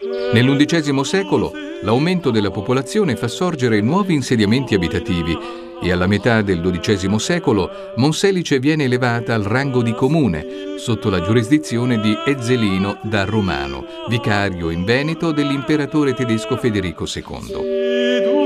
Nell'undicesimo secolo l'aumento della popolazione fa sorgere nuovi insediamenti abitativi e alla metà del XII secolo Monselice viene elevata al rango di comune, sotto la giurisdizione di Ezzelino da Romano, vicario in Veneto dell'imperatore tedesco Federico II.